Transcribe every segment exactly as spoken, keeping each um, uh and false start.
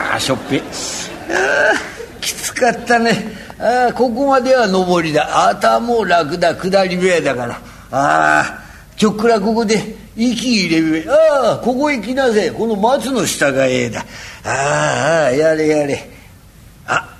あしょっぺ。あきつかったね。あここまでは上りだ。あとはもう楽だ、下り部屋だから。あちょっくらここで息入れべ。ああここへ来なさい。この松の下がええだ。ああやれやれ。あ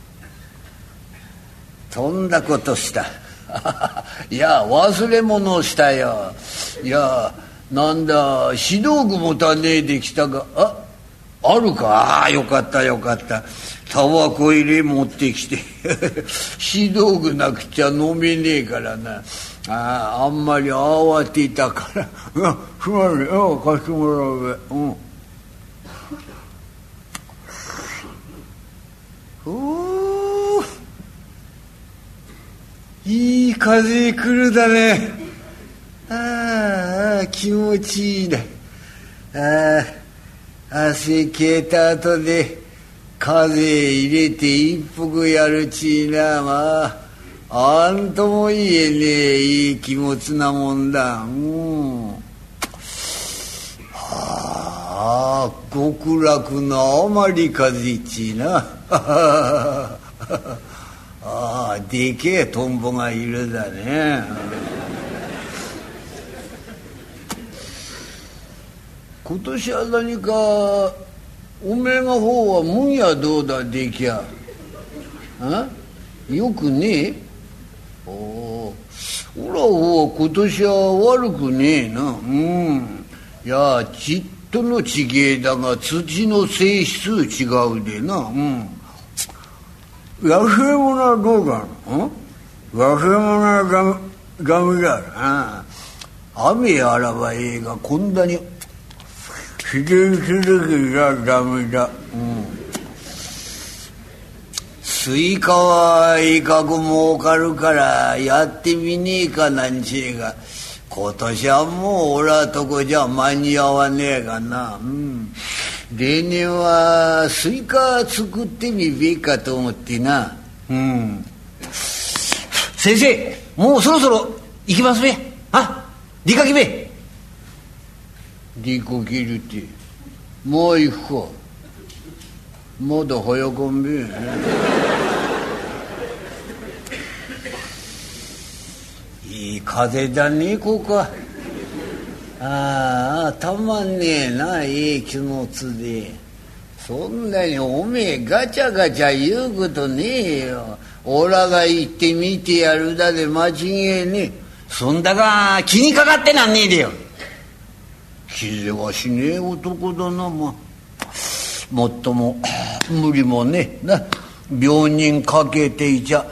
そんなことしたいや忘れ物をしたよ。いやなんだ指導具もたねえできたが、ああるか。ああよかったよかった。タバコ入れ持ってきて指導具なくちゃ飲めねえからな。あああんまり慌てたからうんすまんねえ貸してもらうべ。うんおーいい風来るだね。ああ気持ちいいな。ああ汗けいた後で風入れて一服やるちいな。まああんとも言えねえいい気持ちなもんだ。うんはあ極楽のあまり風ちいなああでけえトンボがいるだね。今年は何かおめえが方はむんやどうだできゃあよくねえ。おおおらお今年は悪くねえな。うんいやちっとの違えだが土の性質違うでな。うん痩せ物はどうかな。痩せ物はガムガムだな。雨あらばええがこんなにひでいするきがダメだ。うんスイカはいいかく儲かるからやってみねえかなんちえが今年はもうおらとこじゃ間に合わねえがな。うん例年はスイカ作ってみべえかと思ってな。うん先生もうそろそろ行きますべ。あ出かけべ。出かけるってもう行くか。まだ早かんべえいい風だねここは。ああたまんねえないい気持ちで。そんなにおめえガチャガチャ言うことねえよ。おらが行ってみてやるだで間違えねえ。そんだが気にかかってなんねえでよ。気ぜはしねえ男だな。まあもっとも無理もねえな。病人かけていちゃ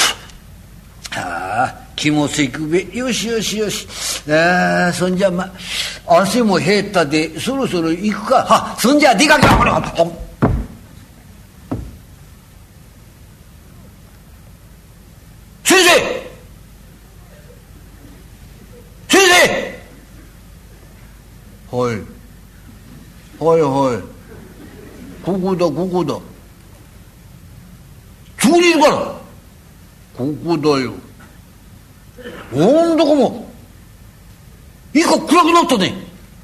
ああ気もせくべ。よしよしよし。ああそんじゃま汗も減ったでそろそろ行くか。はそんじゃ出かけろ。先生先生はいはいはいここだここだ。そこにいるからここだよ。なんだかもいいか暗くなったね。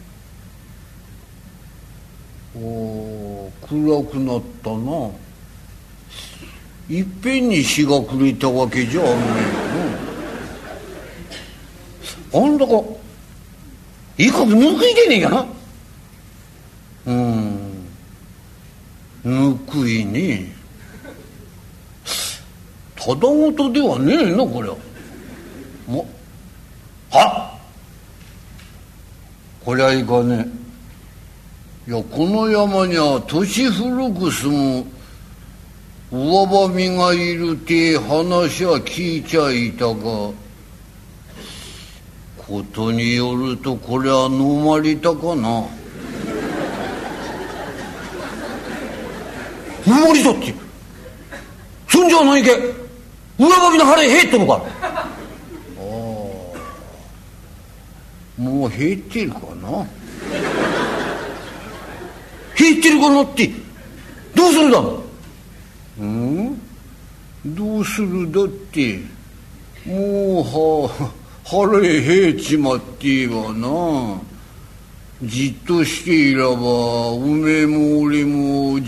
おお暗くなったな。いっぺんに日が暮れたわけじゃあんねえな。なんだかいいかぬくいでねえかな。うんぬくいね。ただごとではねえなこれは。もはこりゃいかねえ。いやこの山には年古く住む上ばみがいるて話は聞いちゃいたがことによるとこりゃ飲まれたかな。飲まれたってそんじゃないけ上ばみの腹へ減っとるか。ああもう減ってるかな。減ってるかなってどうするだ。うんどうするだってもうは腹へ減っちまってはな。じっとしていらばおめえも俺も